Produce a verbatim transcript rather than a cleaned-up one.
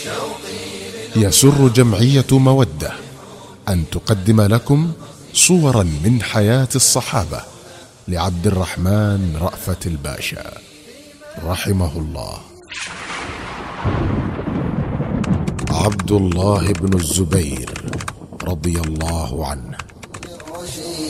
يسر جمعية مودة أن تقدم لكم صورا من حياة الصحابة لعبد الرحمن رأفت الباشا رحمه الله. عبد الله بن الزبير رضي الله عنه.